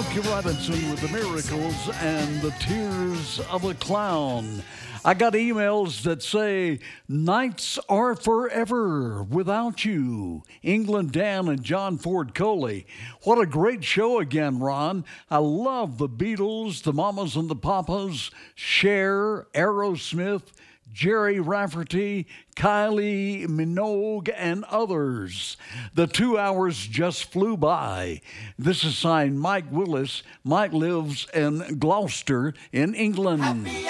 Smokey Robinson with the Miracles and the Tears of a Clown. I got emails that say, nights are forever without you. England Dan and John Ford Coley. What a great show again, Ron. I love the Beatles, the Mamas and the Papas, Cher, Aerosmith, Jerry Rafferty, Kylie Minogue, and others. The 2 hours just flew by. This is signed Mike Willis. Mike lives in Gloucester in England.